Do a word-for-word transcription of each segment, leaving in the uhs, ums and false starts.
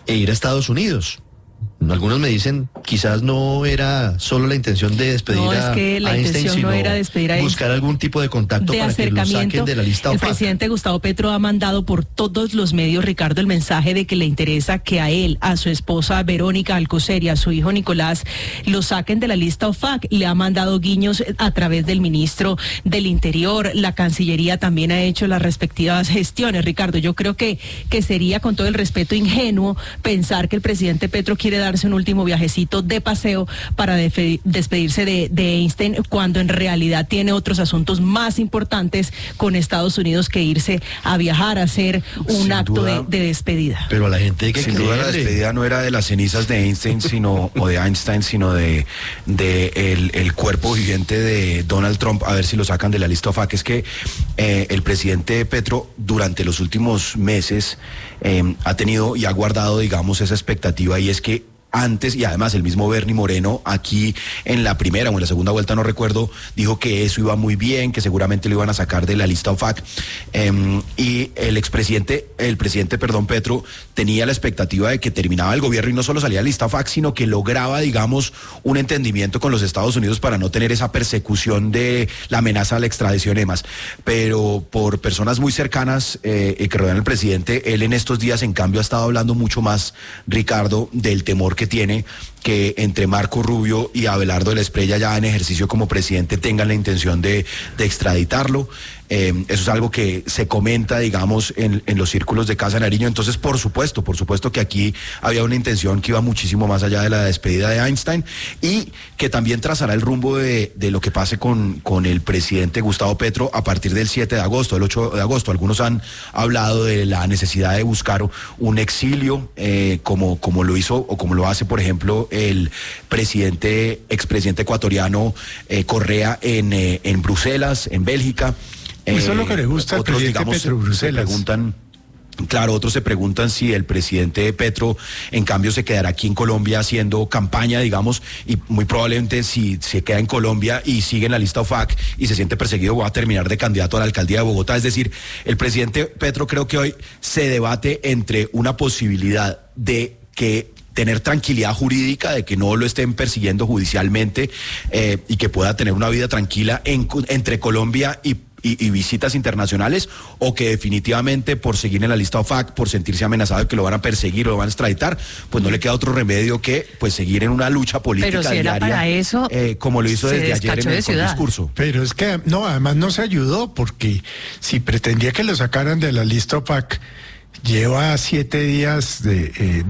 e ir a Estados Unidos. Algunos me dicen, quizás no era solo la intención de despedir no, a es que la Einstein, intención sino no era despedir a Einstein, buscar algún tipo de contacto de para que lo saquen de la lista El OFAC. presidente Gustavo Petro ha mandado por todos los medios, Ricardo, el mensaje de que le interesa que a él, a su esposa Verónica Alcocer y a su hijo Nicolás lo saquen de la lista OFAC. Le ha mandado guiños a través del ministro del Interior. La Cancillería también ha hecho las respectivas gestiones. Ricardo, yo creo que, que sería, con todo el respeto, ingenuo pensar que el presidente Petro quiere darse un último viajecito de paseo para despedirse de, de Einstein, cuando en realidad tiene otros asuntos más importantes con Estados Unidos que irse a viajar, a hacer un Sin acto duda, de, de despedida. Pero a la gente hay que Sin creerle. duda la despedida no era de las cenizas de Einstein, sino o de Einstein, sino de, de el, el cuerpo viviente de Donald Trump, a ver si lo sacan de la lista OFAC. Es que eh, el presidente Petro durante los últimos meses eh, ha tenido y ha guardado, digamos, esa expectativa, y es que antes, y además el mismo Bernie Moreno aquí en la primera o en la segunda vuelta, no recuerdo, dijo que eso iba muy bien, que seguramente lo iban a sacar de la lista OFAC, eh, y el expresidente, el presidente, perdón, Petro, tenía la expectativa de que terminaba el gobierno y no solo salía de la lista OFAC, sino que lograba, digamos, un entendimiento con los Estados Unidos para no tener esa persecución de la amenaza a la extradición y demás. Pero por personas muy cercanas eh, que rodean al presidente, él en estos días, en cambio, ha estado hablando mucho más, Ricardo, del temor que tiene que entre Marco Rubio y Abelardo de la Espriella, ya en ejercicio como presidente, tengan la intención de, de extraditarlo. Eh, eso es algo que se comenta, digamos, en, en los círculos de Casa Nariño. Entonces, por supuesto, por supuesto que aquí había una intención que iba muchísimo más allá de la despedida de Einstein, y que también trazará el rumbo de, de lo que pase con, con el presidente Gustavo Petro a partir del siete de agosto, del ocho de agosto. Algunos han hablado de la necesidad de buscar un exilio, eh, como, como lo hizo o como lo hace, por ejemplo, el presidente, expresidente ecuatoriano eh, Correa en, eh, en Bruselas, en Bélgica. Eso es lo que le gusta al presidente Petro, Bruselas. Se preguntan, claro, otros se preguntan si el presidente Petro, en cambio, se quedará aquí en Colombia haciendo campaña, digamos, y muy probablemente si se queda en Colombia y sigue en la lista OFAC y se siente perseguido, va a terminar de candidato a la alcaldía de Bogotá. Es decir, el presidente Petro creo que hoy se debate entre una posibilidad de que tener tranquilidad jurídica, de que no lo estén persiguiendo judicialmente, eh, y que pueda tener una vida tranquila en, entre Colombia y Y, y visitas internacionales, o que definitivamente por seguir en la lista OFAC, por sentirse amenazado de que lo van a perseguir o lo van a extraditar, pues no le queda otro remedio que pues seguir en una lucha política Pero si era diaria, para eso, eh, como lo hizo desde ayer en el de discurso. Pero es que, no, además no se ayudó, porque si pretendía que lo sacaran de la lista OFAC, lleva siete días de, eh,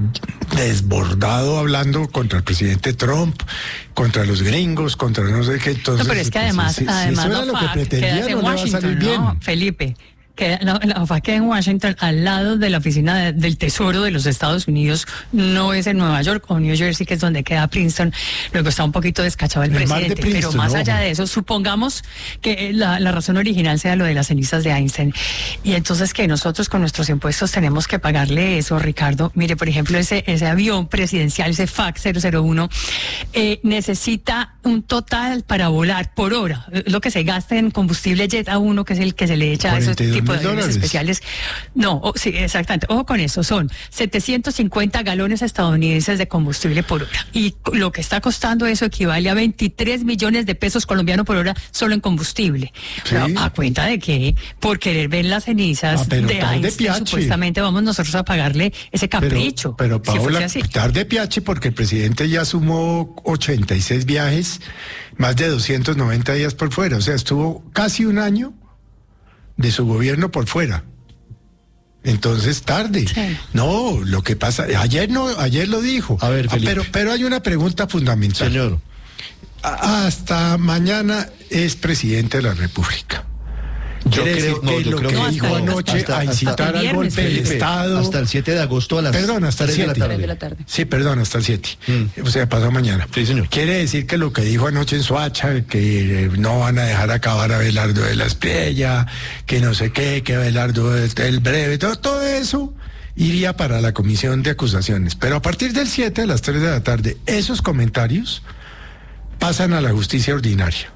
desbordado hablando contra el presidente Trump, contra los gringos, contra no sé qué. Entonces, no, pero es que además, si, si, además si eso era lo que pretendía, no le va a salir bien. No, Felipe. Que la, la OFAC queda en Washington, al lado de la oficina de, del Tesoro de los Estados Unidos, no es en Nueva York o New Jersey, que es donde queda Princeton. Luego está un poquito descachado el, el presidente, de pero más allá no. de eso, supongamos que la, la razón original sea lo de las cenizas de Einstein, y entonces que nosotros con nuestros impuestos tenemos que pagarle eso, Ricardo. Mire, por ejemplo, ese, ese avión presidencial, ese F A C cero cero uno, eh, necesita un total para volar por hora, lo que se gasta en combustible Jet A uno, que es el que se le echa a esos tipos de aviones especiales. No, oh, sí, exactamente. Ojo con eso, son setecientos cincuenta galones estadounidenses de combustible por hora. Y lo que está costando eso equivale a veintitrés millones de pesos colombianos por hora solo en combustible. ¿Sí? O sea, a cuenta de que por querer ver las cenizas ah, de Einstein, supuestamente vamos nosotros a pagarle ese capricho. Pero, pero Paola, si tarde piache, porque el presidente ya sumó ochenta y seis viajes, más de doscientos noventa días por fuera. O sea, estuvo casi un año de su gobierno por fuera. Entonces, tarde. Sí. No, lo que pasa, ayer no, ayer lo dijo. A ver, Felipe. Ah, pero, pero hay una pregunta fundamental. Señor. Hasta mañana es presidente de la República. Yo creo, no, que yo lo creo que que dijo no, anoche hasta, a incitar hasta, al golpe del Felipe, Estado. Hasta el siete de agosto a las Perdón, hasta el siete de la tarde. de la tarde. Sí, perdón, hasta el siete. Mm. O sea, pasó mañana. Sí, señor. Quiere decir que lo que dijo anoche en Soacha, que no van a dejar acabar a Abelardo de la Espriella, que no sé qué, que Abelardo el breve, todo, todo eso iría para la comisión de acusaciones. Pero a partir del siete, a las tres de la tarde, esos comentarios pasan a la justicia ordinaria.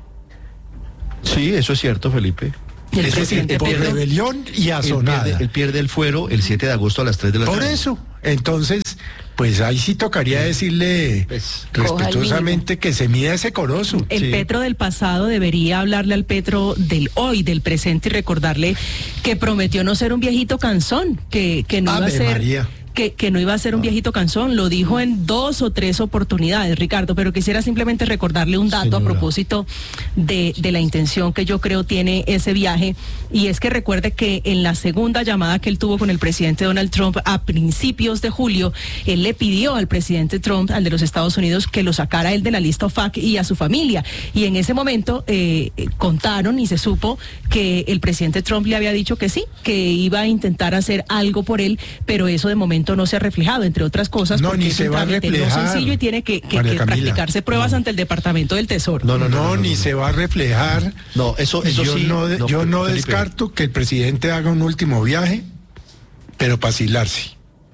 Sí, eso es cierto, Felipe. El es decir, por pierde, rebelión y azonada. Él pierde, él pierde el fuero el siete de agosto a las tres de la Por tarde. Por eso, entonces, pues ahí sí tocaría decirle pues, respetuosamente que se mida ese corozo. El sí. Petro del pasado debería hablarle al Petro del hoy, del presente, y recordarle que prometió no ser un viejito cansón, que, que no Ave iba a ser... María. Que, que no iba a ser un viejito cansón, lo dijo en dos o tres oportunidades, Ricardo, pero quisiera simplemente recordarle un dato Señora. a propósito de, de la intención que yo creo tiene ese viaje, y es que recuerde que en la segunda llamada que él tuvo con el presidente Donald Trump a principios de julio, él le pidió al presidente Trump, al de los Estados Unidos, que lo sacara él de la lista O F A C y a su familia, y en ese momento eh, contaron y se supo que el presidente Trump le había dicho que sí, que iba a intentar hacer algo por él, pero eso de momento no se ha reflejado, entre otras cosas, No, porque ni es se un va a trámite no reflejar, sencillo y tiene que, que, María que Camila. practicarse pruebas ante el Departamento del Tesoro. No, no, no, No, no, no, ni no. se va a reflejar. No, eso, eso yo sí. no, de- no, yo no Felipe, descarto que el presidente haga un último viaje, pero para asilarse.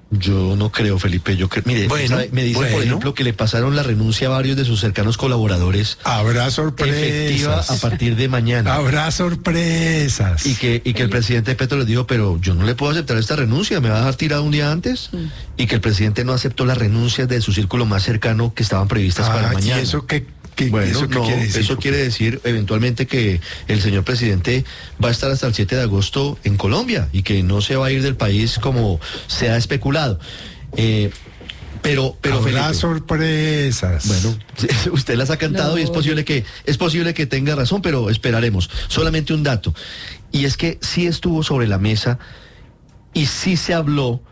Yo no creo, Felipe. Yo creo. Mire, Bueno, ¿sabe? Me dicen, por bueno. ejemplo, que le pasaron la renuncia a varios de sus cercanos colaboradores. Habrá Efectiva a sorpresas. partir de mañana. Habrá sorpresas. Y que, y que el presidente Petro les dijo, pero yo no le puedo aceptar esta renuncia, me va a dejar tirado un día antes. Y que el presidente no aceptó las renuncias de su círculo más cercano que estaban previstas para Ah, ¿y mañana. eso qué, qué- Bueno, eso qué no, quiere decir? eso quiere decir eventualmente que el señor presidente va a estar hasta el siete de agosto en Colombia y que no se va a ir del país como se ha especulado. Eh, pero, pero Habrá Felipe, sorpresas. bueno, usted las ha cantado No. y es posible que es posible que tenga razón, pero esperaremos. Solamente un dato, y es que sí estuvo sobre la mesa y sí se habló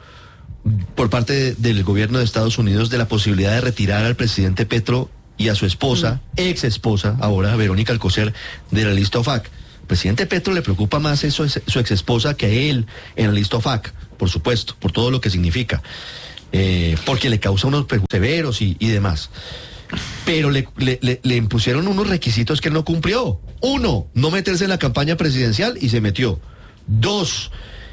por parte de- del gobierno de Estados Unidos de la posibilidad de retirar al presidente Petro y a su esposa, ex esposa, ahora Verónica Alcocer, de la lista O F A C. Al presidente Petro le preocupa más eso, es- su ex esposa, que a él en la lista O F A C, por supuesto, por todo lo que significa. Eh, porque le causa unos perjuicios severos y, y demás. Pero le, le, le- le impusieron unos requisitos que él no cumplió. Uno, no meterse en la campaña presidencial y se metió. Dos,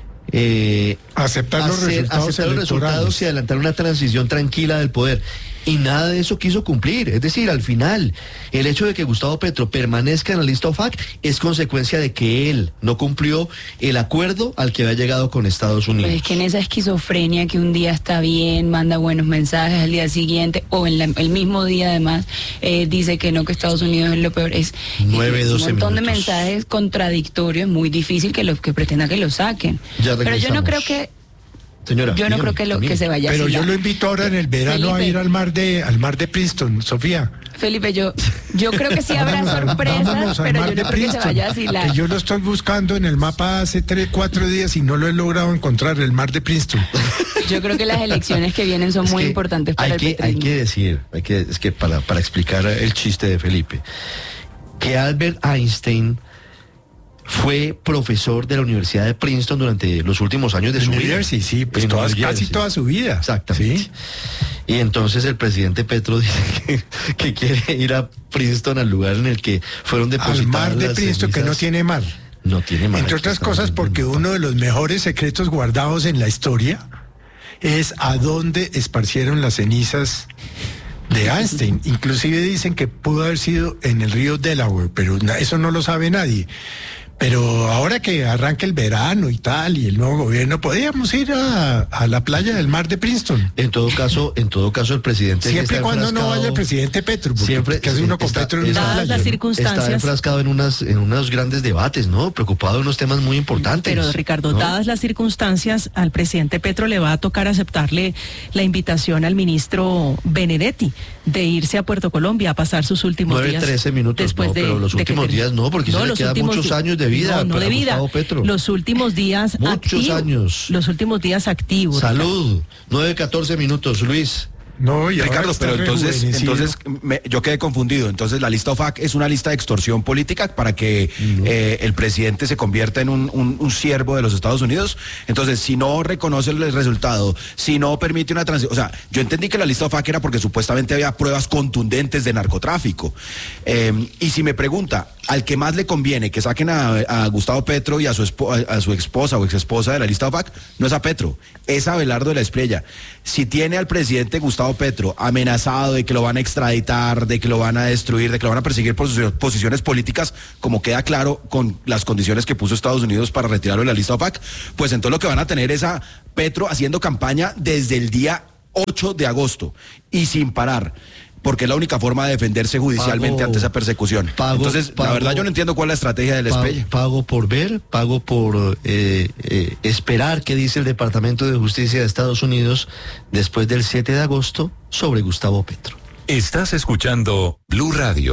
eh, Aceptar los hacer- resultados aceptar los electorales. resultados y adelantar una transición tranquila del poder. Y nada de eso quiso cumplir. Es decir, al final, el hecho de que Gustavo Petro permanezca en la lista O F A C es consecuencia de que él no cumplió el acuerdo al que había llegado con Estados Unidos. Pues es que en esa esquizofrenia que un día está bien, manda buenos mensajes, al día siguiente o en la- el mismo día además eh, dice que no, que Estados Unidos es lo peor. Es Nueve, es doce un montón de minutos. mensajes contradictorios, muy difícil que los que pretenda que lo saquen. Ya Pero yo no regresamos. creo que Señora, yo no dígame, creo que lo Camila. que se vaya a Pero yo asilar. lo invito ahora en el verano a Felipe. ir al mar de al mar de Princeton, Sofía. Felipe, yo yo creo que sí habrá Vámonos al- sorpresas, vámonos al pero mar yo de no creo que se Princeton, vaya a asilar. que yo lo estoy buscando en el mapa hace tres, cuatro días y no lo he logrado encontrar, el mar de Princeton. Yo creo que las elecciones que vienen son Es muy que importantes para hay el que, hay petrismo. que decir, hay que, es que para, para explicar el chiste de Felipe, que Albert Einstein fue profesor de la Universidad de Princeton durante los últimos años de En su New vida. Jersey, sí, pues En todas- New casi Jersey. toda su vida. Exactamente. Sí. Y entonces el presidente Petro dice que, que quiere ir a Princeton, al lugar en el que fueron Al depositadas mar de las Princeton, que no cenizas. tiene mar. No tiene mar. Entre aquí otras estamos cosas porque entendiendo. uno de los mejores secretos guardados en la historia es a dónde esparcieron las cenizas de Einstein. Inclusive dicen que pudo haber sido en el río Delaware, pero na- eso no lo sabe nadie. Pero ahora que arranca el verano y tal, y el nuevo gobierno, podríamos ir a, a la playa del mar de Princeton. En todo caso, en todo caso el presidente Siempre y está cuando no enfrascado- vaya el presidente Petro, porque Siempre ¿qué hace uno con está- Petro en está- una Dadas playa, las no? circunstancias. Está enfrascado en unas en unos grandes debates, ¿no? Preocupado de unos temas muy importantes. Pero Ricardo, ¿no? dadas las circunstancias, al presidente Petro le va a tocar aceptarle la invitación al ministro Benedetti de irse a Puerto Colombia a pasar sus últimos nueve, días. trece minutos, después no, de, pero los de que últimos termine. días no, porque eso le los quedan últimos muchos di- años de vida No, no para de vida. Gustavo Petro. Los últimos días Muchos activos. años. Los últimos días activos. Ricardo. Salud, nueve, catorce minutos, Luis. No, y ahora Ricardo, está pero entonces, rejuvenecido. entonces me- yo quedé confundido. Entonces la lista O F A C es una lista de extorsión política para que eh, el presidente se convierta en un, un, un siervo de los Estados Unidos. Entonces, si no reconoce el resultado, si no permite una transición, o sea, yo entendí que la lista O F A C era porque supuestamente había pruebas contundentes de narcotráfico. Eh, y si me pregunta, al que más le conviene que saquen a, a Gustavo Petro y a su, espo- a, a su esposa o exesposa de la lista O F A C, no es a Petro, es a Abelardo de la Espriella. Si tiene al presidente Gustavo Petro amenazado de que lo van a extraditar, de que lo van a destruir, de que lo van a perseguir por sus posiciones políticas, como queda claro con las condiciones que puso Estados Unidos para retirarlo de la lista O F A C, pues entonces lo que van a tener es a Petro haciendo campaña desde el día ocho de agosto y sin parar, porque es la única forma de defenderse judicialmente Pago, ante esa persecución. Pago, Entonces, pago, la verdad yo no entiendo cuál es la estrategia del pago, Espella. Pago por ver, pago por eh, eh, esperar qué dice el Departamento de Justicia de Estados Unidos después del siete de agosto sobre Gustavo Petro. Estás escuchando Blue Radio.